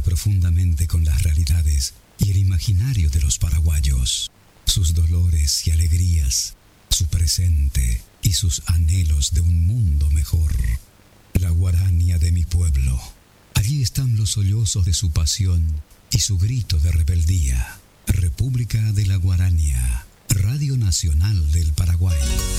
profundamente con las realidades y el imaginario de los paraguayos, sus dolores y alegrías, su presente y sus anhelos de un mundo mejor. La Guarania de mi pueblo. Allí están los sollozos de su pasión y su grito de rebeldía. República de la Guarania, Radio Nacional del Paraguay.